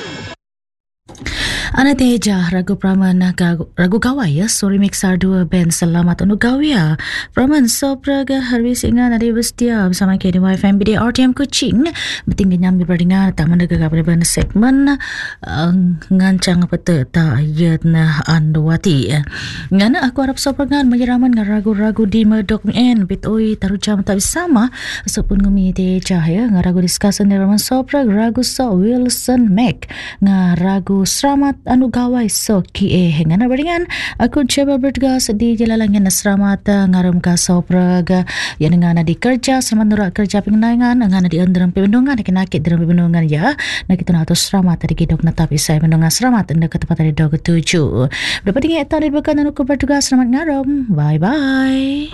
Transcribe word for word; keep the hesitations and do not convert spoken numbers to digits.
Ana teja ragu praman ragu, ragu gawai ya sorry mixar dua band selamat untuk gawia praman sopraga harbi singa nadi bestia bersama K D Y F M B D R T M Kuching beting nyambi berdingar tak mendaga pada band segmen uh, ngancang peta tak yatna andwati ngana aku harap sopraga menyeraman ngan ragu-ragu di medok en bitoi tarucam tak bersama sepun ngemi teja ya ngaragu discussion raman sopraga ragu so Wilson Mac ngaragu selamat anu gawai so ki eh ngana beringan aku coba bertugas di jalalangnya nasramat ngarum ka sopraga yang ngana di kerja selamat nurak kerja pengenangan ngana di onderam pemendungan kenakit dalam pemendungan ya nak kita nak selamat tadi kidok na tapi saya mendungan selamat anda ke tempat tadi dog tujuh berapa tinggi eta di bekan anu ku bertugas selamat ngarum bye bye.